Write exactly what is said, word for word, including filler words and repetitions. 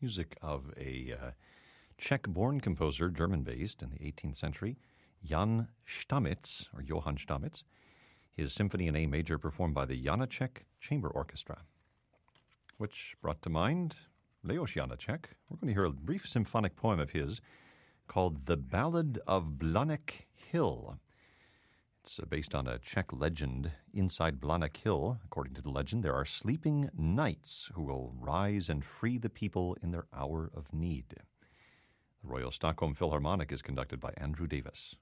music of a uh, Czech-born composer, German-based in the eighteenth century, Jan Stamitz, or Johann Stamitz. His Symphony in A major performed by the Janacek Chamber Orchestra, which brought to mind Leos Janacek. We're going to hear a brief symphonic poem of his called The Ballad of Blanek Hill. It's uh, based on a Czech legend. Inside Blanek Hill, according to the legend, there are sleeping knights who will rise and free the people in their hour of need. The Royal Stockholm Philharmonic is conducted by Andrew Davis.